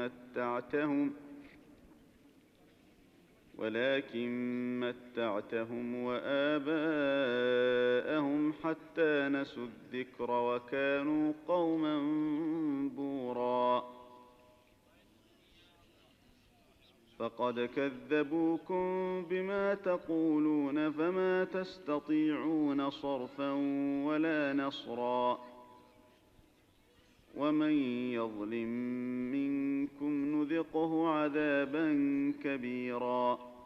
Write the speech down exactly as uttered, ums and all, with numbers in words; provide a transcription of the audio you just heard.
متعتهم ولكن متعتهم وآباءهم حتى نسوا الذكر وكانوا قوما بوراً فقد كذبوكم بما تقولون فما تستطيعون صرفا ولا نصرا ومن يظلم منكم نذقه عذابا كبيرا